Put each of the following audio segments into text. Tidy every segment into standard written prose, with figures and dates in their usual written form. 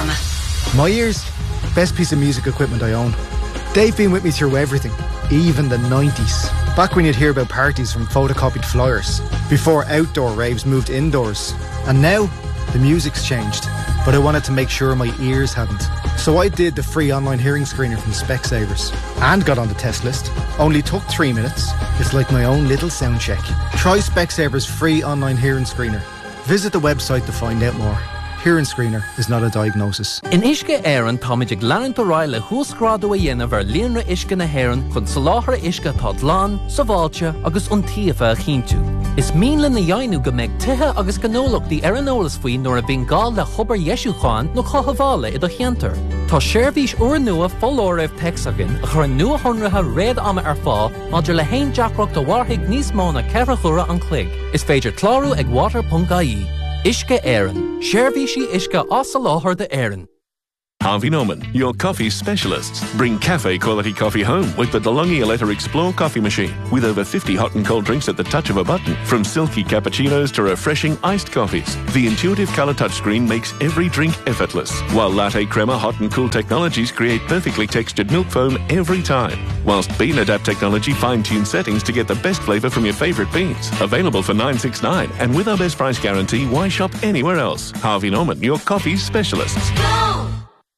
Castlemaine. My ears, best piece of music equipment I own. They've been with me through everything, even the 90s. Back when you'd hear about parties from photocopied flyers, before outdoor raves moved indoors. And now, the music's changed, but I wanted to make sure my ears hadn't. So I did the free online hearing screener from Specsavers and got on the test list. Only took 3 minutes. It's like my own little sound check. Try Specsavers free online hearing screener. Visit the website to find out more. Hearing screener is not a diagnosis. In Ishke Éireann táidig leanúint O'Reilly thuascrádú a dhéanamh ar líonra Ishke na hÉireann chun soláthar Ishke tá dlán, saváilte agus iontaofa a chinntiú. Is míle na dhéanú go mbeidh tithe agus gnólachtaí ar an eolas faoin nuair a bhíonn gá le chobar Yesúcháin nó chothabhála i do cheantar. Tá seirbhís uair nua fóláir raibh texagan a chur nua honratha réad ama ar fá maidir le haon deacracht do warthaigh níos mó na ceithre chura an clig. Is féidir clárú ag water.ie. Ishke Éireann. Seirbhísí Ishke as a láthair de Éireann. Harvey Norman, your coffee specialists. Bring cafe quality coffee home with the DeLonghi Aletta Explore coffee machine. With over 50 hot and cold drinks at the touch of a button. From silky cappuccinos to refreshing iced coffees. The intuitive color touchscreen makes every drink effortless. While latte crema hot and cool technologies create perfectly textured milk foam every time. Whilst Bean Adapt technology fine-tunes settings to get the best flavour from your favourite beans. Available for $9.69. And with our best price guarantee, why shop anywhere else? Harvey Norman, your coffee specialists. Go!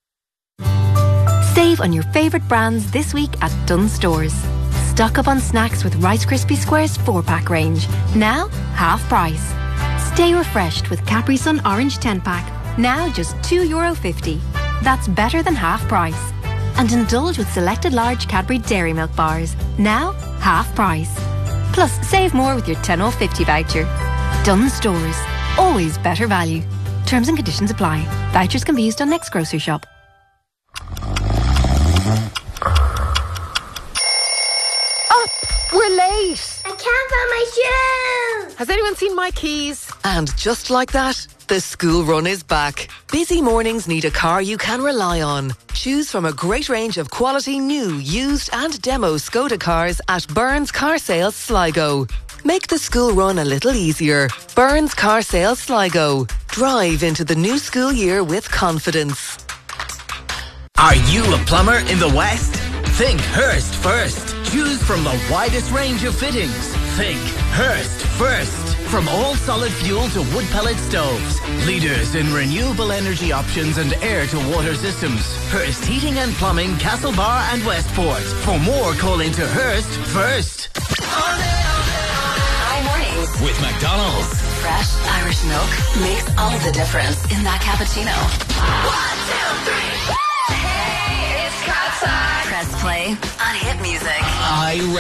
Save on your favourite brands this week at Dunnes Stores. Stock up on snacks with Rice Krispie Squares 4-pack range. Now, half price. Stay refreshed with Capri Sun Orange 10-pack. Now just €2.50. That's better than half price. And indulge with selected large Cadbury Dairy Milk bars. Now, half price. Plus, save more with your €10.50 voucher. Dunnes Stores. Always better value. Terms and conditions apply. Vouchers can be used on next grocery shop. We're late! I can't find my shoes! Has anyone seen my keys? And just like that, the school run is back. Busy mornings need a car you can rely on. Choose from a great range of quality new, used and demo Skoda cars at Burns Car Sales Sligo. Make the school run a little easier. Burns Car Sales Sligo. Drive into the new school year with confidence. Are you a plumber in the West? Think Hearst first. Choose from the widest range of fittings. Think Hearst first. From all solid fuel to wood pellet stoves. Leaders in renewable energy options and air-to-water systems. Hearst Heating and Plumbing, Castlebar and Westport. For more, call into Hearst first. Hi mornings. With McDonald's. Fresh Irish milk makes all the difference in that cappuccino. 1, 2, 3. Hey, it's Cat's time. Press play on Hit Music.